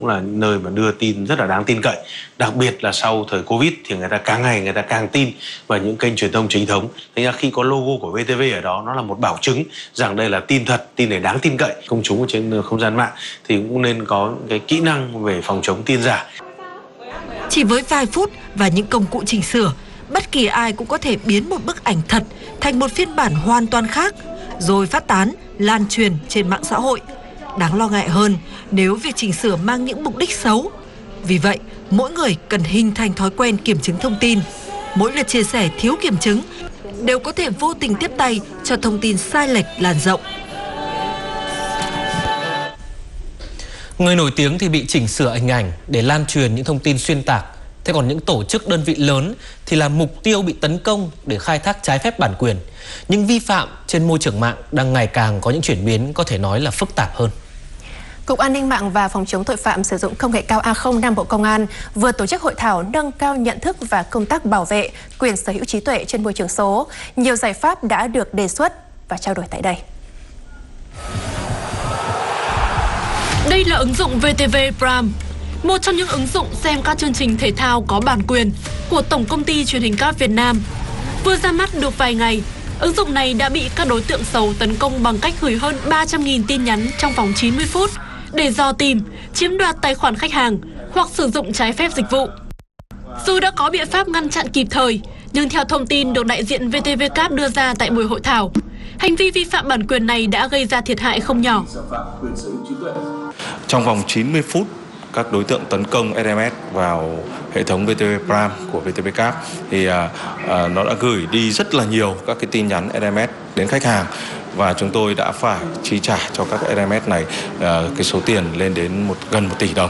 cũng là nơi mà đưa tin rất là đáng tin cậy, đặc biệt là sau thời Covid thì người ta càng ngày người ta càng tin vào những kênh truyền thông chính thống. Thế nên khi có logo của VTV ở đó, nó là một bảo chứng rằng đây là tin thật, tin này đáng tin cậy. Công chúng ở trên không gian mạng thì cũng nên có cái kỹ năng về phòng chống tin giả. Chỉ với vài phút và những công cụ chỉnh sửa, bất kỳ ai cũng có thể biến một bức ảnh thật thành một phiên bản hoàn toàn khác, rồi phát tán, lan truyền trên mạng xã hội. Đáng lo ngại hơn nếu việc chỉnh sửa mang những mục đích xấu. Vì vậy, mỗi người cần hình thành thói quen kiểm chứng thông tin. Mỗi lượt chia sẻ thiếu kiểm chứng đều có thể vô tình tiếp tay cho thông tin sai lệch lan rộng. Người nổi tiếng thì bị chỉnh sửa hình ảnh để lan truyền những thông tin xuyên tạc. Thế còn những tổ chức đơn vị lớn thì là mục tiêu bị tấn công để khai thác trái phép bản quyền. Những vi phạm trên môi trường mạng đang ngày càng có những chuyển biến có thể nói là phức tạp hơn. Cục An ninh mạng và Phòng chống tội phạm sử dụng công nghệ cao A05 Bộ Công an vừa tổ chức hội thảo nâng cao nhận thức và công tác bảo vệ quyền sở hữu trí tuệ trên môi trường số. Nhiều giải pháp đã được đề xuất và trao đổi tại đây. Đây là ứng dụng VTV Prime, một trong những ứng dụng xem các chương trình thể thao có bản quyền của Tổng Công ty Truyền hình Cáp Việt Nam. Vừa ra mắt được vài ngày, ứng dụng này đã bị các đối tượng xấu tấn công bằng cách gửi hơn 300.000 tin nhắn trong vòng 90 phút để dò tìm, chiếm đoạt tài khoản khách hàng hoặc sử dụng trái phép dịch vụ. Dù đã có biện pháp ngăn chặn kịp thời, nhưng theo thông tin được đại diện VTV Cáp đưa ra tại buổi hội thảo, hành vi vi phạm bản quyền này đã gây ra thiệt hại không nhỏ. Trong vòng 90 phút, các đối tượng tấn công SMS vào hệ thống VTV Prime của VTV Cáp thì nó đã gửi đi rất là nhiều các cái tin nhắn SMS đến khách hàng, và chúng tôi đã phải chi trả cho các SMS này cái số tiền lên đến gần 1 tỷ đồng.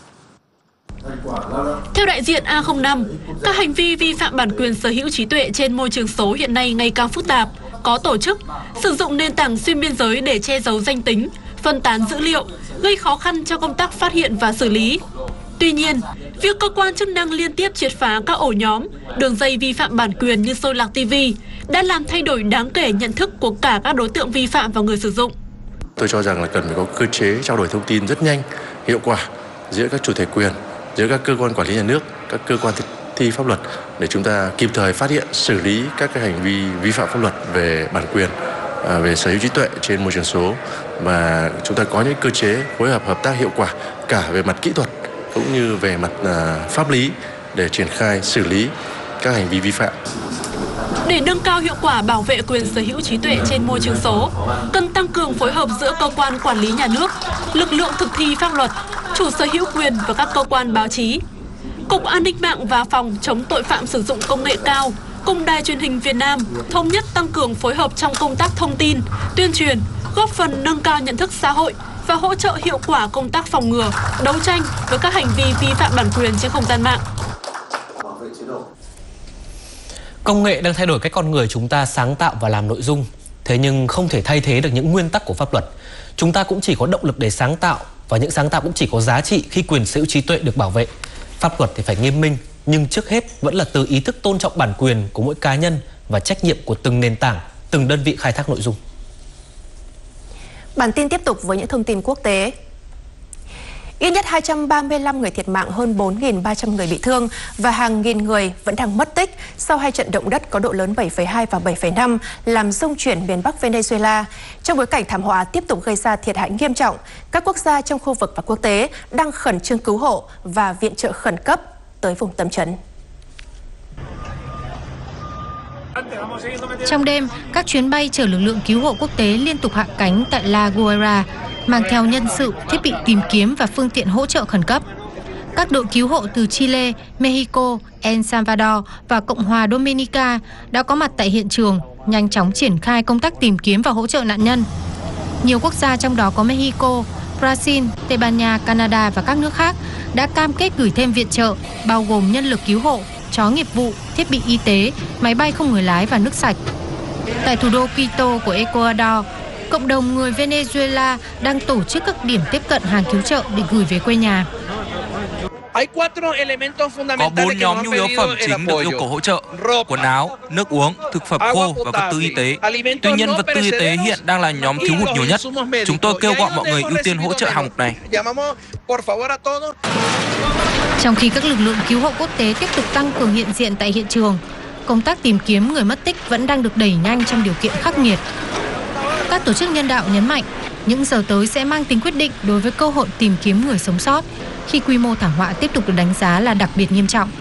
Theo đại diện A05, các hành vi vi phạm bản quyền sở hữu trí tuệ trên môi trường số hiện nay ngày càng phức tạp, có tổ chức, sử dụng nền tảng xuyên biên giới để che giấu danh tính, phân tán dữ liệu, gây khó khăn cho công tác phát hiện và xử lý. Tuy nhiên, việc cơ quan chức năng liên tiếp triệt phá các ổ nhóm, đường dây vi phạm bản quyền như Xôi Lạc TV đã làm thay đổi đáng kể nhận thức của cả các đối tượng vi phạm và người sử dụng. Tôi cho rằng là cần phải có cơ chế trao đổi thông tin rất nhanh, hiệu quả giữa các chủ thể quyền, giữa các cơ quan quản lý nhà nước, các cơ quan thực thi pháp luật để chúng ta kịp thời phát hiện, xử lý các cái hành vi vi phạm pháp luật về bản quyền, về sở hữu trí tuệ trên môi trường số, và chúng ta có những cơ chế phối hợp tác hiệu quả cả về mặt kỹ thuật cũng như về mặt pháp lý để triển khai xử lý các hành vi vi phạm. Để nâng cao hiệu quả bảo vệ quyền sở hữu trí tuệ trên môi trường số, cần tăng cường phối hợp giữa cơ quan quản lý nhà nước, lực lượng thực thi pháp luật, chủ sở hữu quyền và các cơ quan báo chí. Cục An ninh mạng và Phòng chống tội phạm sử dụng công nghệ cao cùng Đài Truyền hình Việt Nam thống nhất tăng cường phối hợp trong công tác thông tin, tuyên truyền, góp phần nâng cao nhận thức xã hội và hỗ trợ hiệu quả công tác phòng ngừa, đấu tranh với các hành vi vi phạm bản quyền trên không gian mạng. Công nghệ đang thay đổi cách con người chúng ta sáng tạo và làm nội dung. Thế nhưng không thể thay thế được những nguyên tắc của pháp luật. Chúng ta cũng chỉ có động lực để sáng tạo, và những sáng tạo cũng chỉ có giá trị khi quyền sở hữu trí tuệ được bảo vệ. Pháp luật thì phải nghiêm minh, nhưng trước hết vẫn là từ ý thức tôn trọng bản quyền của mỗi cá nhân và trách nhiệm của từng nền tảng, từng đơn vị khai thác nội dung. Bản tin tiếp tục với những thông tin quốc tế. Ít nhất 235 người thiệt mạng, hơn 4.300 người bị thương và hàng nghìn người vẫn đang mất tích sau hai trận động đất có độ lớn 7,2 và 7,5 làm rung chuyển miền Bắc Venezuela. Trong bối cảnh thảm họa tiếp tục gây ra thiệt hại nghiêm trọng, các quốc gia trong khu vực và quốc tế đang khẩn trương cứu hộ và viện trợ khẩn cấp tới vùng tâm chấn. Trong đêm, các chuyến bay chở lực lượng cứu hộ quốc tế liên tục hạ cánh tại La Guaira, mang theo nhân sự, thiết bị tìm kiếm và phương tiện hỗ trợ khẩn cấp. Các đội cứu hộ từ Chile, Mexico, El Salvador và Cộng hòa Dominica đã có mặt tại hiện trường, nhanh chóng triển khai công tác tìm kiếm và hỗ trợ nạn nhân. Nhiều quốc gia trong đó có Mexico, Brazil, Tây Ban Nha, Canada và các nước khác đã cam kết gửi thêm viện trợ, bao gồm nhân lực cứu hộ, chó nghiệp vụ, thiết bị y tế, máy bay không người lái và nước sạch. Tại thủ đô Quito của Ecuador, cộng đồng người Venezuela đang tổ chức các điểm tiếp cận hàng cứu trợ để gửi về quê nhà. Có 4 nhóm nhu yếu phẩm chính được yêu cầu hỗ trợ: quần áo, nước uống, thực phẩm khô và vật tư y tế. Tuy nhiên, vật tư y tế hiện đang là nhóm thiếu hụt nhiều nhất. Chúng tôi kêu gọi mọi người ưu tiên hỗ trợ hàng mục này. Trong khi các lực lượng cứu hộ quốc tế tiếp tục tăng cường hiện diện tại hiện trường, công tác tìm kiếm người mất tích vẫn đang được đẩy nhanh trong điều kiện khắc nghiệt. Các tổ chức nhân đạo nhấn mạnh những giờ tới sẽ mang tính quyết định đối với cơ hội tìm kiếm người sống sót khi quy mô thảm họa tiếp tục được đánh giá là đặc biệt nghiêm trọng.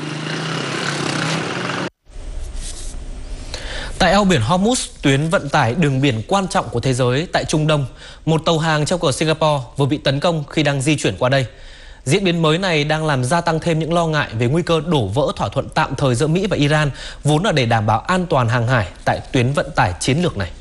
Tại eo biển Hormuz, tuyến vận tải đường biển quan trọng của thế giới tại Trung Đông, một tàu hàng treo cờ Singapore vừa bị tấn công khi đang di chuyển qua đây. Diễn biến mới này đang làm gia tăng thêm những lo ngại về nguy cơ đổ vỡ thỏa thuận tạm thời giữa Mỹ và Iran, vốn là để đảm bảo an toàn hàng hải tại tuyến vận tải chiến lược này.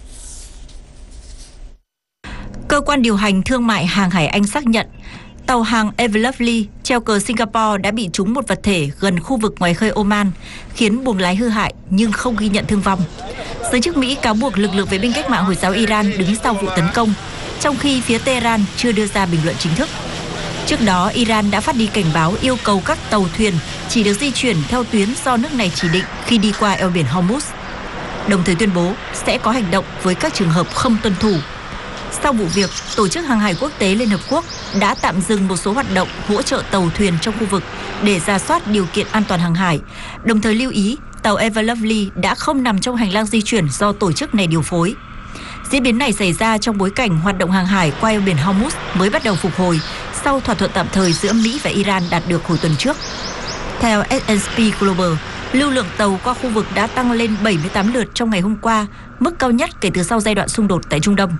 Cơ quan điều hành thương mại hàng hải Anh xác nhận tàu hàng Ever Lovely treo cờ Singapore đã bị trúng một vật thể gần khu vực ngoài khơi Oman, khiến buồng lái hư hại nhưng không ghi nhận thương vong. Giới chức Mỹ cáo buộc lực lượng vệ binh cách mạng Hồi giáo Iran đứng sau vụ tấn công, trong khi phía Tehran chưa đưa ra bình luận chính thức. Trước đó, Iran đã phát đi cảnh báo yêu cầu các tàu thuyền chỉ được di chuyển theo tuyến do nước này chỉ định khi đi qua eo biển Hormuz, đồng thời tuyên bố sẽ có hành động với các trường hợp không tuân thủ. Sau vụ việc, Tổ chức Hàng hải Quốc tế Liên Hợp Quốc đã tạm dừng một số hoạt động hỗ trợ tàu thuyền trong khu vực để rà soát điều kiện an toàn hàng hải, đồng thời lưu ý tàu Ever Lovely đã không nằm trong hành lang di chuyển do tổ chức này điều phối. Diễn biến này xảy ra trong bối cảnh hoạt động hàng hải qua eo biển Hormuz mới bắt đầu phục hồi sau thỏa thuận tạm thời giữa Mỹ và Iran đạt được hồi tuần trước. Theo S&P Global, lưu lượng tàu qua khu vực đã tăng lên 78 lượt trong ngày hôm qua, mức cao nhất kể từ sau giai đoạn xung đột tại Trung Đông.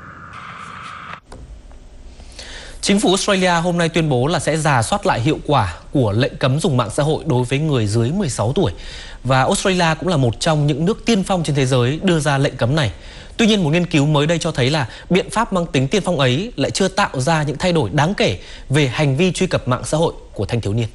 Chính phủ Australia hôm nay tuyên bố là sẽ rà soát lại hiệu quả của lệnh cấm dùng mạng xã hội đối với người dưới 16 tuổi. Và Australia cũng là một trong những nước tiên phong trên thế giới đưa ra lệnh cấm này. Tuy nhiên, một nghiên cứu mới đây cho thấy là biện pháp mang tính tiên phong ấy lại chưa tạo ra những thay đổi đáng kể về hành vi truy cập mạng xã hội của thanh thiếu niên.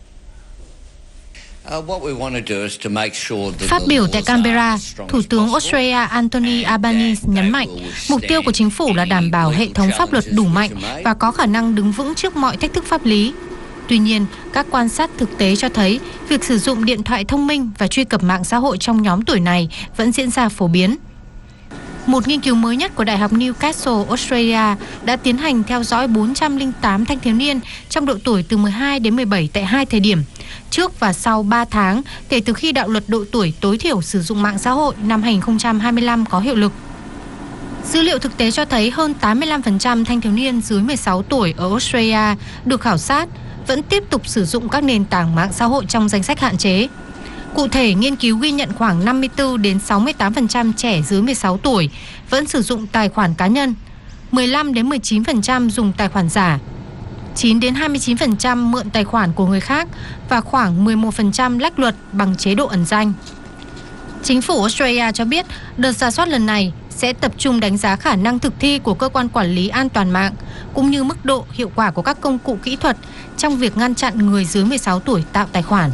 Phát biểu tại Canberra, Thủ tướng Australia Anthony Albanese nhấn mạnh mục tiêu của chính phủ là đảm bảo hệ thống pháp luật đủ mạnh và có khả năng đứng vững trước mọi thách thức pháp lý. Tuy nhiên, các quan sát thực tế cho thấy việc sử dụng điện thoại thông minh và truy cập mạng xã hội trong nhóm tuổi này vẫn diễn ra phổ biến. Một nghiên cứu mới nhất của Đại học Newcastle, Australia đã tiến hành theo dõi 408 thanh thiếu niên trong độ tuổi từ 12 đến 17 tại 2 thời điểm, trước và sau 3 tháng kể từ khi đạo luật độ tuổi tối thiểu sử dụng mạng xã hội năm 2025 có hiệu lực. Dữ liệu thực tế cho thấy hơn 85% thanh thiếu niên dưới 16 tuổi ở Australia được khảo sát vẫn tiếp tục sử dụng các nền tảng mạng xã hội trong danh sách hạn chế. Cụ thể, nghiên cứu ghi nhận khoảng 54 đến 68% trẻ dưới 16 tuổi vẫn sử dụng tài khoản cá nhân, 15 đến 19% dùng tài khoản giả, 9 đến 29% mượn tài khoản của người khác và khoảng 11% lách luật bằng chế độ ẩn danh. Chính phủ Australia cho biết đợt rà soát lần này sẽ tập trung đánh giá khả năng thực thi của cơ quan quản lý an toàn mạng cũng như mức độ hiệu quả của các công cụ kỹ thuật trong việc ngăn chặn người dưới 16 tuổi tạo tài khoản.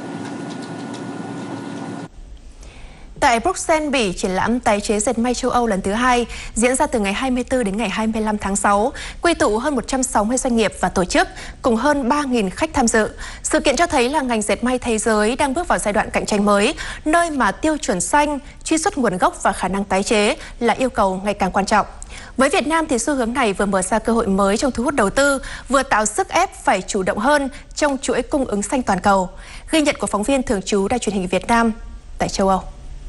Tại Bruxelles, Bỉ, triển lãm tái chế dệt may châu Âu lần thứ 2 diễn ra từ ngày 24 đến ngày 25 tháng 6, quy tụ hơn 160 doanh nghiệp và tổ chức cùng hơn 3.000 khách tham dự. Sự kiện cho thấy là ngành dệt may thế giới đang bước vào giai đoạn cạnh tranh mới, nơi mà tiêu chuẩn xanh, truy xuất nguồn gốc và khả năng tái chế là yêu cầu ngày càng quan trọng. Với Việt Nam thì xu hướng này vừa mở ra cơ hội mới trong thu hút đầu tư, vừa tạo sức ép phải chủ động hơn trong chuỗi cung ứng xanh toàn cầu. Ghi nhận của phóng viên thường trú Đài Truyền hình Việt Nam tại châu Âu.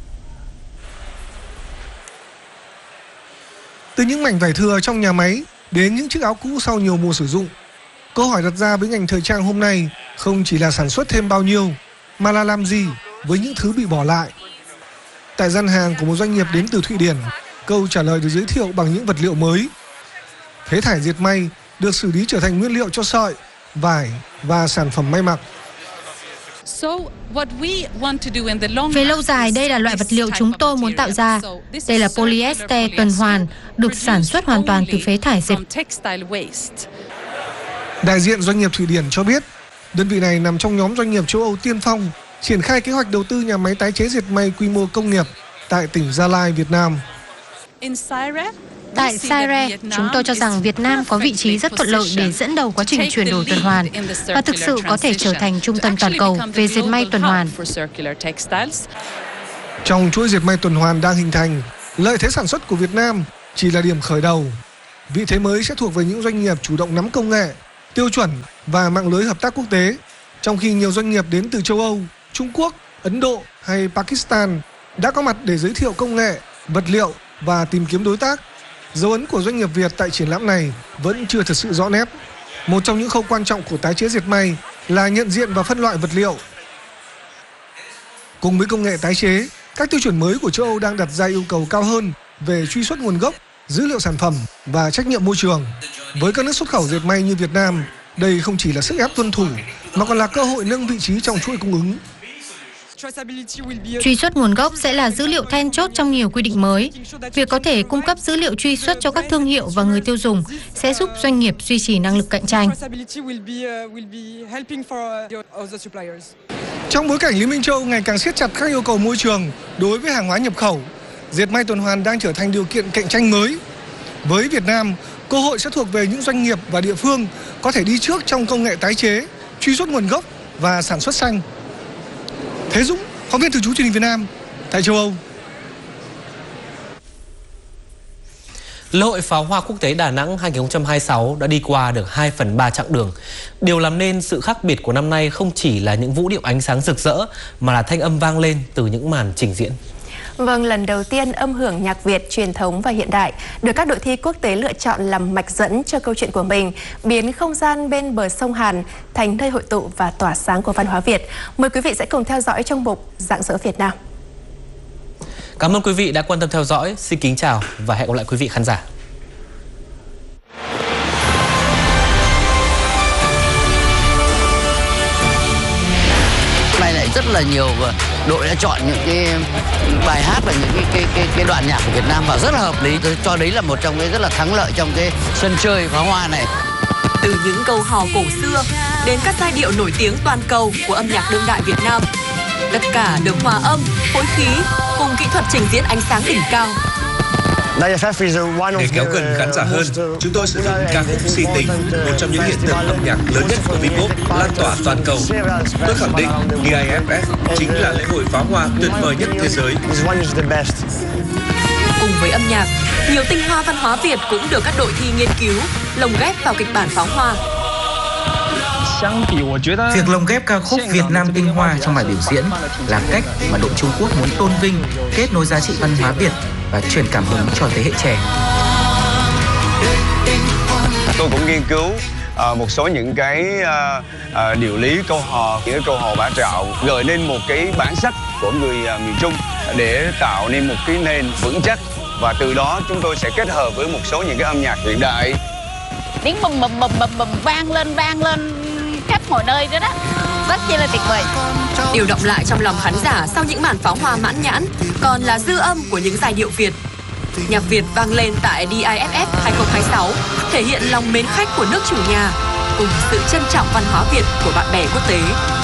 Từ những mảnh vải thừa trong nhà máy đến những chiếc áo cũ sau nhiều mùa sử dụng, câu hỏi đặt ra với ngành thời trang hôm nay không chỉ là sản xuất thêm bao nhiêu, mà là làm gì với những thứ bị bỏ lại. Tại gian hàng của một doanh nghiệp đến từ Thụy Điển, câu trả lời được giới thiệu bằng những vật liệu mới. Phế thải dệt may được xử lý trở thành nguyên liệu cho sợi, vải và sản phẩm may mặc. Về lâu dài, đây là loại vật liệu chúng tôi muốn tạo ra. Đây là polyester tuần hoàn, được sản xuất hoàn toàn từ phế thải dệt. Đại diện doanh nghiệp Thụy Điển cho biết, đơn vị này nằm trong nhóm doanh nghiệp châu Âu tiên phong triển khai kế hoạch đầu tư nhà máy tái chế dệt may quy mô công nghiệp tại tỉnh Gia Lai, Việt Nam. Tại Saire, chúng tôi cho rằng Việt Nam có vị trí rất thuận lợi để dẫn đầu quá trình chuyển đổi tuần hoàn và thực sự có thể trở thành trung tâm toàn cầu về dệt may tuần hoàn. Trong chuỗi dệt may tuần hoàn đang hình thành, lợi thế sản xuất của Việt Nam chỉ là điểm khởi đầu. Vị thế mới sẽ thuộc về những doanh nghiệp chủ động nắm công nghệ, tiêu chuẩn và mạng lưới hợp tác quốc tế, trong khi nhiều doanh nghiệp đến từ châu Âu, Trung Quốc, Ấn Độ hay Pakistan đã có mặt để giới thiệu công nghệ, vật liệu và tìm kiếm đối tác. Dấu ấn của doanh nghiệp Việt tại triển lãm này vẫn chưa thật sự rõ nét. Một trong những khâu quan trọng của tái chế dệt may là nhận diện và phân loại vật liệu. Cùng với công nghệ tái chế, các tiêu chuẩn mới của châu Âu đang đặt ra yêu cầu cao hơn về truy xuất nguồn gốc, dữ liệu sản phẩm và trách nhiệm môi trường. Với các nước xuất khẩu dệt may như Việt Nam, đây không chỉ là sức ép tuân thủ mà còn là cơ hội nâng vị trí trong chuỗi cung ứng. Truy xuất nguồn gốc sẽ là dữ liệu then chốt trong nhiều quy định mới. Việc có thể cung cấp dữ liệu truy xuất cho các thương hiệu và người tiêu dùng sẽ giúp doanh nghiệp duy trì năng lực cạnh tranh. Trong bối cảnh Liên minh châu Âu ngày càng siết chặt các yêu cầu môi trường đối với hàng hóa nhập khẩu, dệt may tuần hoàn đang trở thành điều kiện cạnh tranh mới. Với Việt Nam, cơ hội sẽ thuộc về những doanh nghiệp và địa phương có thể đi trước trong công nghệ tái chế, truy xuất nguồn gốc và sản xuất xanh. Thế Dũng, phóng viên thường trú truyền hình Việt Nam tại châu Âu. Lễ hội pháo hoa quốc tế Đà Nẵng 2026 đã đi qua được 2/3 chặng đường. Điều làm nên sự khác biệt của năm nay không chỉ là những vũ điệu ánh sáng rực rỡ mà là thanh âm vang lên từ những màn trình diễn. Vâng, lần đầu tiên âm hưởng nhạc Việt truyền thống và hiện đại được các đội thi quốc tế lựa chọn làm mạch dẫn cho câu chuyện của mình, biến không gian bên bờ sông Hàn thành nơi hội tụ và tỏa sáng của văn hóa Việt. Mời quý vị sẽ cùng theo dõi trong mục Rạng rỡ Việt Nam. Cảm ơn quý vị đã quan tâm theo dõi. Xin kính chào và hẹn gặp lại quý vị khán giả. Nay lại rất là nhiều đội đã chọn những cái bài hát và những cái đoạn nhạc của Việt Nam vào rất là hợp lý. Tôi cho đấy là một trong cái rất là thắng lợi trong cái sân chơi pháo hoa này. Từ những câu hò cổ xưa đến các giai điệu nổi tiếng toàn cầu của âm nhạc đương đại Việt Nam, tất cả được hòa âm, phối khí cùng kỹ thuật trình diễn ánh sáng đỉnh cao. Để kéo gần khán giả hơn, chúng tôi sử dụng ca khúc Si Tình, một trong những hiện tượng âm nhạc lớn nhất của Vpop, lan tỏa toàn cầu. Tôi khẳng định DIFF chính là lễ hội pháo hoa tuyệt vời nhất thế giới. Cùng với âm nhạc, nhiều tinh hoa văn hóa Việt cũng được các đội thi nghiên cứu, lồng ghép vào kịch bản pháo hoa. Việc lồng ghép ca khúc Việt Nam tinh hoa trong bài biểu diễn là cách mà đội Trung Quốc muốn tôn vinh, kết nối giá trị văn hóa Việt và truyền cảm hứng cho thế hệ trẻ. Tôi cũng nghiên cứu một số những cái điều lý câu hò, những cái câu hò bả trạo gợi nên một cái bản sắc của người miền Trung để tạo nên một cái nền vững chắc, và từ đó chúng tôi sẽ kết hợp với một số những cái âm nhạc hiện đại. Tiếng bầm bầm bầm bầm bầm vang lên khắp mọi nơi đó đó, rất chi là tuyệt vời. Điều động lại trong lòng khán giả sau những màn pháo hoa mãn nhãn còn là dư âm của những giai điệu Việt. Nhạc Việt vang lên tại DIFF 2026 thể hiện lòng mến khách của nước chủ nhà cùng sự trân trọng văn hóa Việt của bạn bè quốc tế.